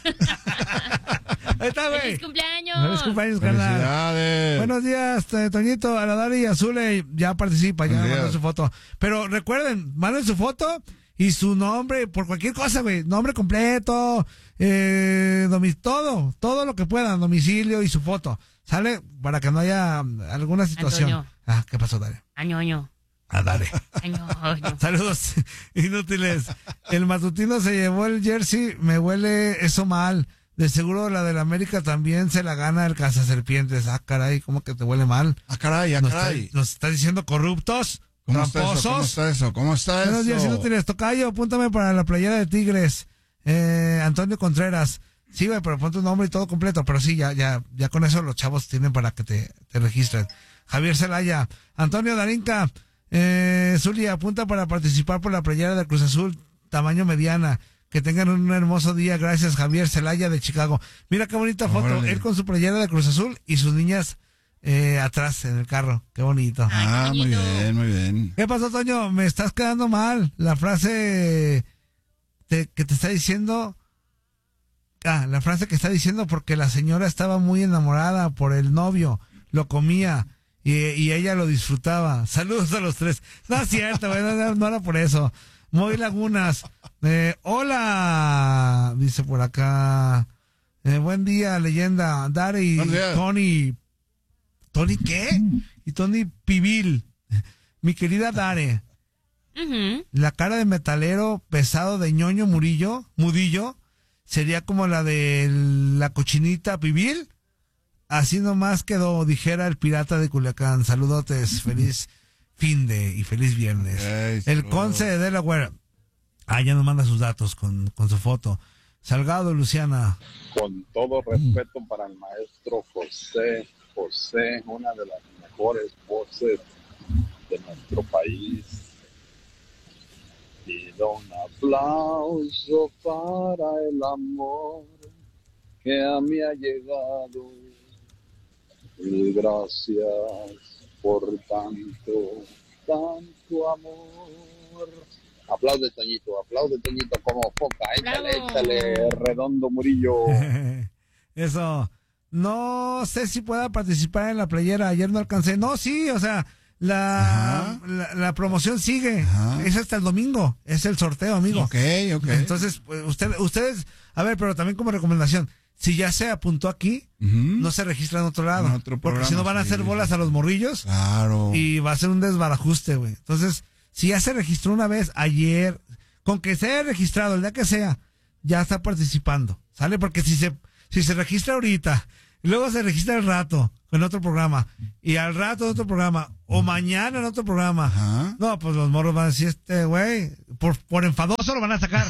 Ahí está, güey. ¡Feliz cumpleaños! ¡Feliz cumpleaños, carnal! ¡Felicidades! Buenos días, Toñito, a la Dari y a Zule, ya participa, ya mandó su foto. Pero recuerden, manden su foto y su nombre, por cualquier cosa, güey, nombre completo, todo lo que puedan, domicilio y su foto, ¿sale? Para que no haya alguna situación. Antonio. Ah, ¿qué pasó, Dari? Añoño. Ah, dale. Añoño. Saludos inútiles. El matutino se llevó el jersey, me huele eso mal. De seguro la del América también se la gana el cazaserpientes. Ah, caray, ¿cómo que te huele mal? Ah, caray, Nos está diciendo corruptos, tramposos. ¿Cómo está eso? Buenos días, inútiles. Tocayo, apúntame para la playera de Tigres. Antonio Contreras. Sí, güey, pero pon tu nombre y todo completo. Pero sí, ya con eso los chavos tienen para que te registren. Javier Celaya. Antonio Darinka. Zulia, apunta para participar por la playera de Cruz Azul, tamaño mediana. Que tengan un hermoso día. Gracias, Javier Celaya de Chicago. Mira qué bonita foto. Órale. Él con su playera de Cruz Azul y sus niñas atrás en el carro. Qué bonito. Ah, muy bien, muy bien. ¿Qué pasó, Toño? Me estás quedando mal. La frase que te está diciendo... la frase que está diciendo porque la señora estaba muy enamorada por el novio. Lo comía. Y ella lo disfrutaba. Saludos a los tres. No es cierto, güey, no era por eso. Moy Lagunas. Hola. Dice por acá. Buen día, leyenda. Dare y Tony. ¿Tony qué? Y Tony Pibil. Mi querida Dare. La cara de metalero pesado de ñoño Mudillo. Sería como la de la cochinita Pibil. Así nomás quedó, dijera el pirata de Culiacán. Saludotes, feliz finde y feliz viernes. El Conce de Delaware. Ya nos manda sus datos con su foto. Salgado, Luciana. Con todo respeto para el maestro José, una de las mejores voces de nuestro país. Pido un aplauso para el amor que a mí ha llegado. Y gracias por tanto amor. Aplaude, Toñito, como foca. Échale, Redondo Murillo. Eso. No sé si pueda participar en la playera. Ayer no alcancé. No, sí, o sea, la promoción sigue. Es hasta el domingo. Es el sorteo, amigo. Ok. Entonces, pues, ustedes, a ver, pero también como recomendación. Si ya se apuntó aquí, no se registra en otro lado. Porque si no van a hacer bolas a los morrillos. Claro. Y va a ser un desbarajuste, güey. Entonces, si ya se registró una vez ayer, con que se haya registrado el día que sea, ya está participando. ¿Sale? Porque si se registra ahorita, y luego se registra al rato en otro programa, y al rato en otro programa, o mañana en otro programa, no, pues los morros van a decir, güey, por enfadoso lo van a sacar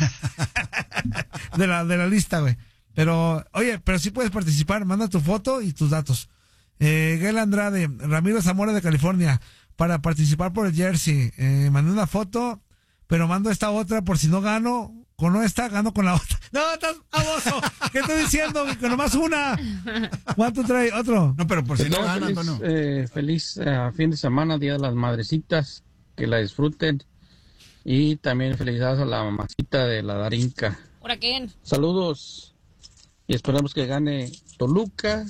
de la lista, güey. Pero, oye, pero sí puedes participar, manda tu foto y tus datos. Gael Andrade, Ramiro Zamora de California, para participar por el jersey. Mandé una foto, pero mando esta otra por si no gano. Con esta, gano con la otra. No, estás baboso. ¿Qué estoy diciendo? Que nomás una. ¿Cuánto trae? Otro. No, pero por si no gana, Antonio. Feliz fin de semana, Día de las Madrecitas. Que la disfruten. Y también felicidades a la mamacita de la Darinka. ¿Por qué? Saludos. Y esperamos que gane Toluca,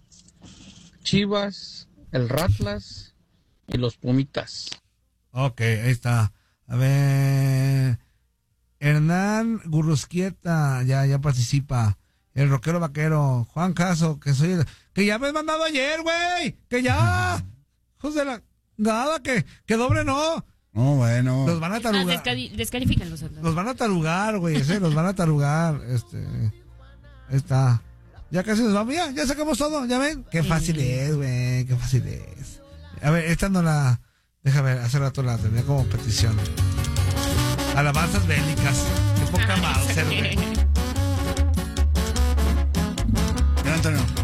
Chivas, el Ratlas y los Pumitas. Ok, ahí está. A ver. Hernán Gurrusquieta, ya participa. El rockero vaquero. Juan Caso, que ya me has mandado ayer, güey. Que ya. José nada, que doble no. No, bueno. Los van a tarugar. Descalifíquenlos. Los van a tarugar, güey. Los van a tarugar. Ahí está. Ya casi nos vamos. Ya sacamos todo. ¿Ya ven? Qué fácil es, güey. Qué fácil es. A ver, esta no la... Déjame ver, hace rato la tenía como petición. Alabanzas bélicas. Qué poca Mauser, güey. Antonio.